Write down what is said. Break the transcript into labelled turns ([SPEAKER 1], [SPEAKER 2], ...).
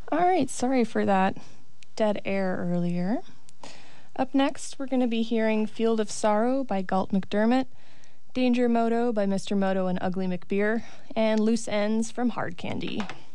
[SPEAKER 1] All right, sorry for that dead air earlier. Up next, we're going to be hearing Field of Sorrow by Galt McDermott, Danger Moto by Mr. Moto and Ugly McBeer, and Loose Ends from Hard Candy.